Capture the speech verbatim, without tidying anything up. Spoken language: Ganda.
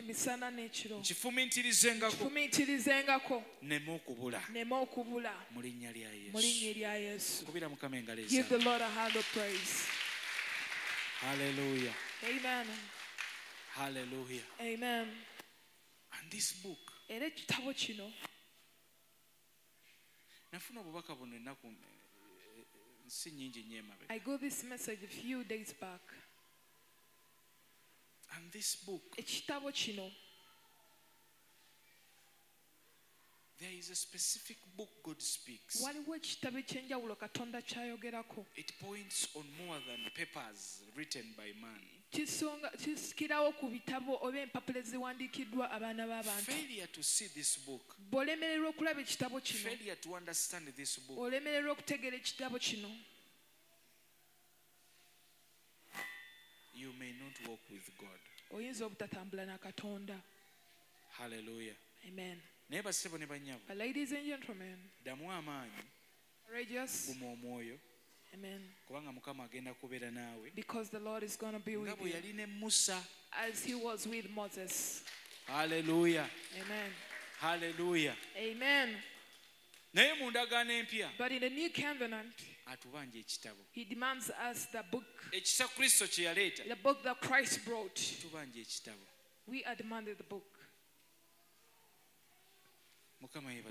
misana n'ekiro nkifumiitirizengako kifumiitirizengako neme okubula neme okubula mu linnya lya mu linnya Yesu. lya Yesu. Kubira Mukama engalo Give the ezammwe. Lord a hand of praise. Hallelujah. Amen. Hallelujah. Amen. And this book, Era ekitabo kino nafuna obubaka buno ennaku eh, nsi nnyingi nnyo emabega. I got this message a few days back. And this book, Ekitabo kino there is a specific book God speaks. waliwo ekitabo ekyenjawulo Katonda kyayogerako. It points on more than papers written by man. Kisonga kisikirawo ku bitabo oba empapula eziwandiikiddwa abaana b'abantu. Failure to see this book, Bw'olemererwa okulaba ekitabo kino, failure to understand this book, olemererwa okutegeera ekitabo kino, you may not walk with God. oyinza obutatambula na Katonda. Hallelujah. Amen. Naye basebo ne bannyabo, But ladies and gentlemen, ddamu amaanyi, courageous. guma omwoyo, Amen. kubanga Mukama agenda kubeera naawe Because the Lord is going to be nga with bwe you yali ne Musa. as he was with Moses. Hallelujah. Amen. Hallelujah. Amen. Naye mu ndagaano empya But in the new covenant, atubanja ekitabo he demands us the book, ekisa Kristo kye yaleeta, the book that Christ brought. tubanja ekitabo. We are demanded the book. Mukama yeebazibwe.